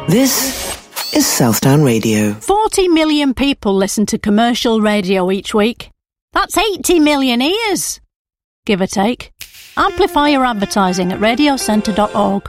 This is Southdown Radio. 40 million people listen to commercial radio each week. That's 80 million ears, give or take. Amplify your advertising at radiocentre.org.